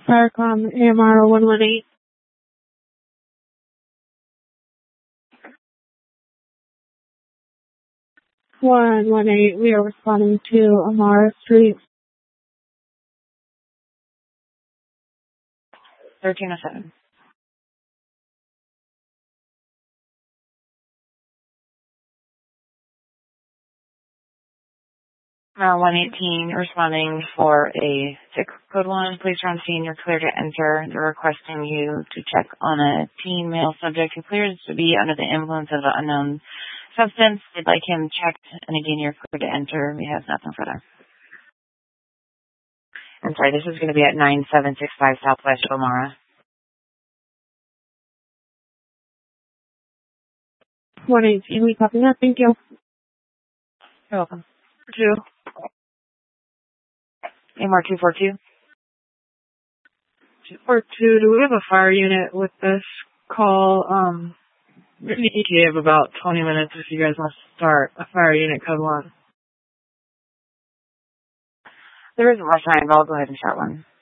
Firecom AMR 118. 118, we are responding to Amara Street. 1307. 118, responding for a 6 code 1. Please run scene. You're clear to enter. They're requesting you to check on a teen male subject who appears to be under the influence of an unknown substance. They'd like him checked, and again, you're clear to enter. We have nothing further. I'm sorry, this is going to be at 9765 Southwest Omara. 118, we copy that. Thank you. You're welcome. 2. AMR 242. 242, do we have a fire unit with this call? We have an ETA of about 20 minutes if you guys want to start a fire unit code 1. There isn't much time. I'll go ahead and start one.